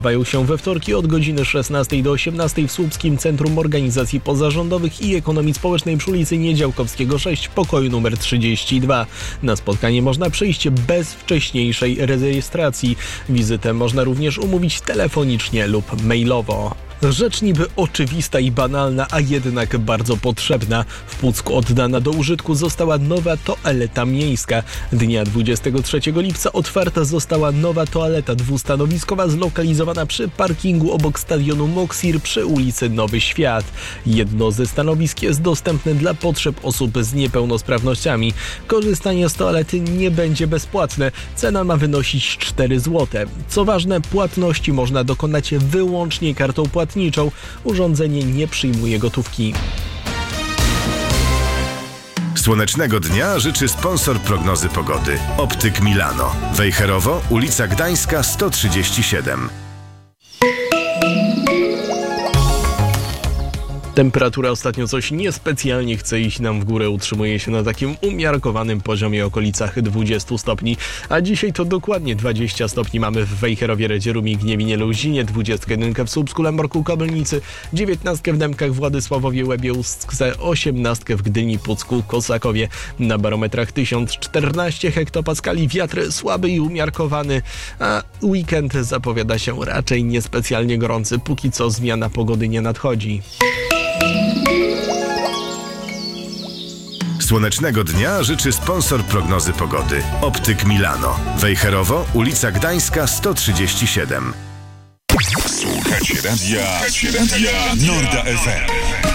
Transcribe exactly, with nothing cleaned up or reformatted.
Odbywają się we wtorki od godziny szesnastej do osiemnastej w Słupskim Centrum Organizacji Pozarządowych i Ekonomii Społecznej przy ulicy Niedziałkowskiego sześć w pokoju numer trzydzieści dwa. Na spotkanie można przyjść bez wcześniejszej rejestracji. Wizytę można również umówić telefonicznie lub mailowo. Rzecz niby oczywista i banalna, a jednak bardzo potrzebna. W Pucku oddana do użytku została nowa toaleta miejska. Dnia dwudziestego trzeciego lipca otwarta została nowa toaleta dwustanowiskowa zlokalizowana przy parkingu obok stadionu Moksir przy ulicy Nowy Świat. Jedno ze stanowisk jest dostępne dla potrzeb osób z niepełnosprawnościami. Korzystanie z toalety nie będzie bezpłatne. Cena ma wynosić cztery złote. Co ważne, płatności można dokonać wyłącznie kartą płatniczą. Urządzenie nie przyjmuje gotówki. Słonecznego dnia życzy sponsor prognozy pogody. Optyk Milano. Wejherowo, ulica Gdańska sto trzydzieści siedem. Temperatura ostatnio coś niespecjalnie chce iść nam w górę, utrzymuje się na takim umiarkowanym poziomie, okolicach dwudziestu stopni, a dzisiaj to dokładnie dwadzieścia stopni mamy w Wejherowie, Redzierumie, Gniewinie, Luzinie, dwudziestkę jeden w Słupsku, Lemborku, Kabelnicy, dziewiętnastkę w Dębkach, Władysławowie, Łebie, Ustce, osiemnastkę w Gdyni, Pucku, Kosakowie. Na barometrach tysiąc czternaście hektopaskali, wiatr słaby i umiarkowany, a weekend zapowiada się raczej niespecjalnie gorący, póki co zmiana pogody nie nadchodzi. Słonecznego dnia życzy sponsor prognozy pogody. Optyk Milano. Wejherowo, ulica Gdańska sto trzydzieści siedem. Słuchajcie radia, radia Norda F M.